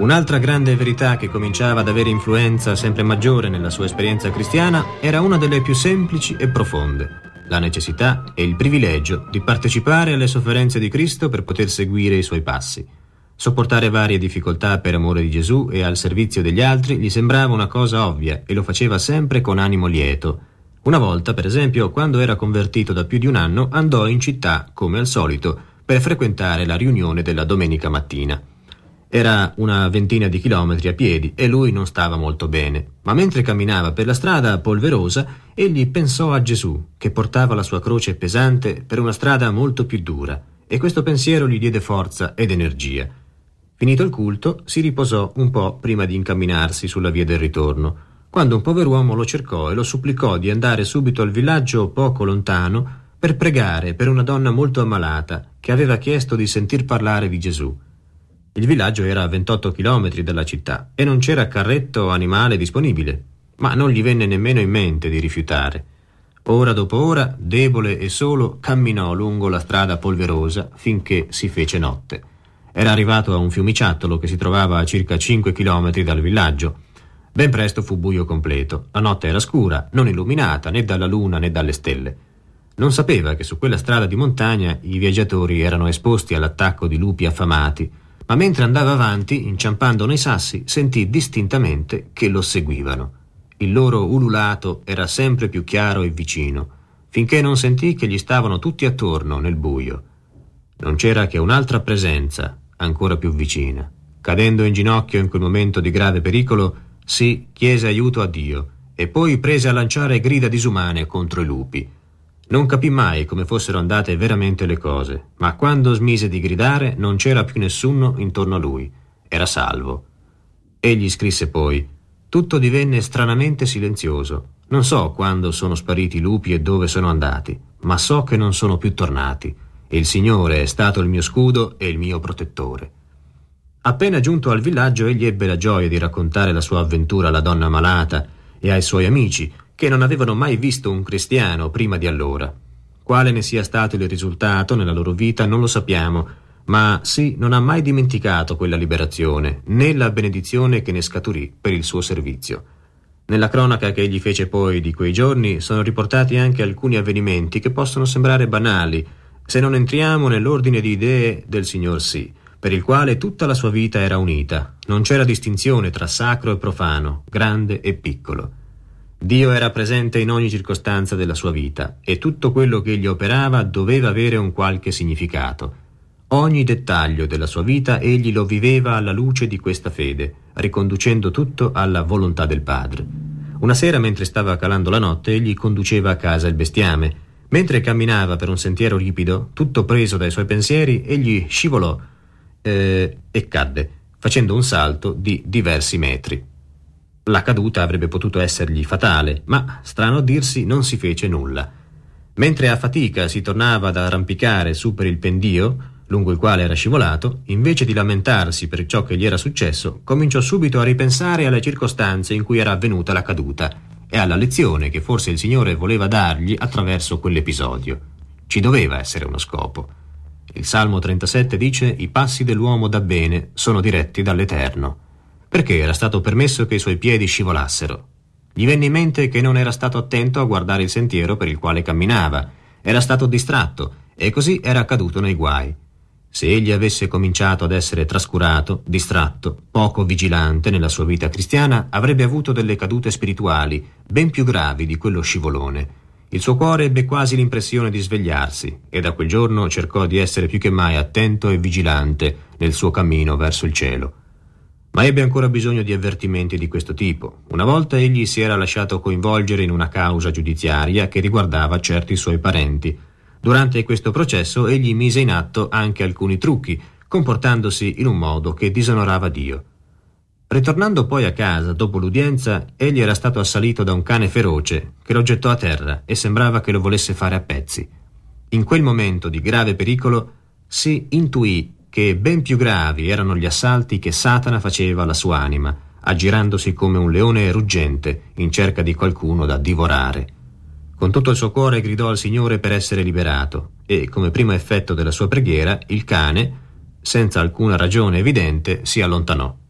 Un'altra grande verità che cominciava ad avere influenza sempre maggiore nella sua esperienza cristiana era una delle più semplici e profonde: la necessità e il privilegio di partecipare alle sofferenze di Cristo per poter seguire i suoi passi. Sopportare varie difficoltà per amore di Gesù e al servizio degli altri gli sembrava una cosa ovvia e lo faceva sempre con animo lieto. Una volta, per esempio, quando era convertito da più di un anno, andò in città, come al solito, per frequentare la riunione della domenica mattina. Era una ventina di chilometri a piedi e lui non stava molto bene, ma mentre camminava per la strada polverosa, egli pensò a Gesù, che portava la sua croce pesante per una strada molto più dura, e questo pensiero gli diede forza ed energia. Finito il culto, si riposò un po' prima di incamminarsi sulla via del ritorno, quando un pover'uomo lo cercò e lo supplicò di andare subito al villaggio poco lontano per pregare per una donna molto ammalata che aveva chiesto di sentir parlare di Gesù. Il villaggio era a 28 chilometri dalla città e non c'era carretto o animale disponibile, ma non gli venne nemmeno in mente di rifiutare. Ora dopo ora, debole e solo, camminò lungo la strada polverosa finché si fece notte. Era arrivato a un fiumiciattolo che si trovava a circa 5 chilometri dal villaggio. Ben presto fu buio completo. La notte era scura, non illuminata né dalla luna né dalle stelle. Non sapeva che su quella strada di montagna i viaggiatori erano esposti all'attacco di lupi affamati, ma mentre andava avanti, inciampando nei sassi, sentì distintamente che lo seguivano. Il loro ululato era sempre più chiaro e vicino, finché non sentì che gli stavano tutti attorno nel buio. Non c'era che un'altra presenza, ancora più vicina. Cadendo in ginocchio in quel momento di grave pericolo, si chiese aiuto a Dio e poi prese a lanciare grida disumane contro i lupi. Non capì mai come fossero andate veramente le cose, ma quando smise di gridare non c'era più nessuno intorno a lui. Era salvo. Egli scrisse poi: «Tutto divenne stranamente silenzioso. Non so quando sono spariti i lupi e dove sono andati, ma so che non sono più tornati. E il Signore è stato il mio scudo e il mio protettore». Appena giunto al villaggio, egli ebbe la gioia di raccontare la sua avventura alla donna malata e ai suoi amici, che non avevano mai visto un cristiano prima di allora. Quale ne sia stato il risultato nella loro vita non lo sappiamo, ma sì, non ha mai dimenticato quella liberazione, né la benedizione che ne scaturì per il suo servizio. Nella cronaca che egli fece poi di quei giorni sono riportati anche alcuni avvenimenti che possono sembrare banali, se non entriamo nell'ordine di idee del signor Sì, per il quale tutta la sua vita era unita. Non c'era distinzione tra sacro e profano, grande e piccolo. Dio era presente in ogni circostanza della sua vita e tutto quello che egli operava doveva avere un qualche significato. Ogni dettaglio della sua vita egli lo viveva alla luce di questa fede, riconducendo tutto alla volontà del Padre. Una sera, mentre stava calando la notte, egli conduceva a casa il bestiame. Mentre camminava per un sentiero ripido, tutto preso dai suoi pensieri, egli scivolò e cadde, facendo un salto di diversi metri. La caduta avrebbe potuto essergli fatale, ma, strano a dirsi, non si fece nulla. Mentre a fatica si tornava ad arrampicare su per il pendio, lungo il quale era scivolato, invece di lamentarsi per ciò che gli era successo, cominciò subito a ripensare alle circostanze in cui era avvenuta la caduta e alla lezione che forse il Signore voleva dargli attraverso quell'episodio. Ci doveva essere uno scopo. Il Salmo 37 dice: «I passi dell'uomo da bene sono diretti dall'Eterno». Perché era stato permesso che i suoi piedi scivolassero? Gli venne in mente che non era stato attento a guardare il sentiero per il quale camminava. Era stato distratto e così era caduto nei guai. Se egli avesse cominciato ad essere trascurato, distratto, poco vigilante nella sua vita cristiana, avrebbe avuto delle cadute spirituali ben più gravi di quello scivolone. Il suo cuore ebbe quasi l'impressione di svegliarsi e da quel giorno cercò di essere più che mai attento e vigilante nel suo cammino verso il cielo. Ma ebbe ancora bisogno di avvertimenti di questo tipo. Una volta egli si era lasciato coinvolgere in una causa giudiziaria che riguardava certi suoi parenti. Durante questo processo egli mise in atto anche alcuni trucchi, comportandosi in un modo che disonorava Dio. Ritornando poi a casa dopo l'udienza, egli era stato assalito da un cane feroce che lo gettò a terra e sembrava che lo volesse fare a pezzi. In quel momento di grave pericolo si intuì che ben più gravi erano gli assalti che Satana faceva alla sua anima, aggirandosi come un leone ruggente in cerca di qualcuno da divorare. Con tutto il suo cuore gridò al Signore per essere liberato e, come primo effetto della sua preghiera, il cane, senza alcuna ragione evidente, si allontanò.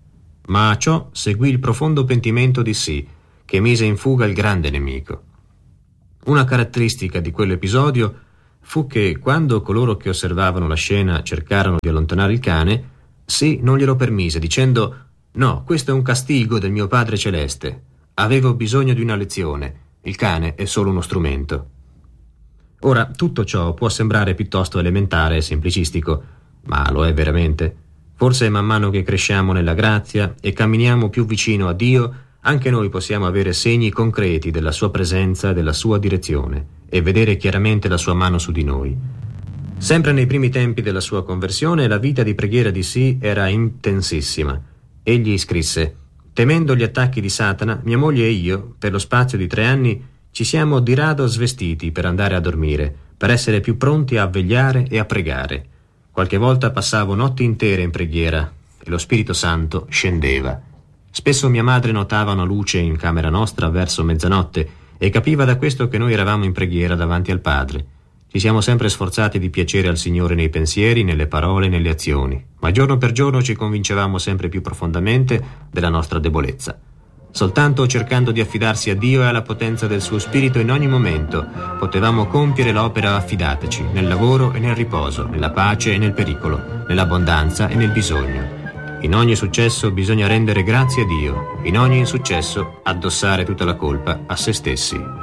ma a ciò seguì il profondo pentimento di sì, che mise in fuga il grande nemico. Una caratteristica di quell'episodio fu che, quando coloro che osservavano la scena cercarono di allontanare il cane, sì non glielo permise, dicendo: «No, questo è un castigo del mio Padre Celeste. Avevo bisogno di una lezione. Il cane è solo uno strumento». Ora, tutto ciò può sembrare piuttosto elementare e semplicistico, ma lo è veramente. Forse man mano che cresciamo nella grazia e camminiamo più vicino a Dio, anche noi possiamo avere segni concreti della sua presenza e della sua direzione e vedere chiaramente la sua mano su di noi. Sempre nei primi tempi della sua conversione, la vita di preghiera di sì era intensissima. Egli scrisse: «Temendo gli attacchi di Satana, mia moglie e io, per lo spazio di 3 anni, ci siamo di rado svestiti per andare a dormire, per essere più pronti a vegliare e a pregare. Qualche volta passavo notti intere in preghiera e lo Spirito Santo scendeva. Spesso mia madre notava una luce in camera nostra verso mezzanotte e capiva da questo che noi eravamo in preghiera davanti al Padre. Ci siamo sempre sforzati di piacere al Signore nei pensieri, nelle parole e nelle azioni, ma giorno per giorno ci convincevamo sempre più profondamente della nostra debolezza. Soltanto cercando di affidarsi a Dio e alla potenza del suo Spirito in ogni momento potevamo compiere l'opera affidateci, nel lavoro e nel riposo, nella pace e nel pericolo, nell'abbondanza e nel bisogno. In ogni successo bisogna rendere grazie a Dio, in ogni insuccesso addossare tutta la colpa a se stessi».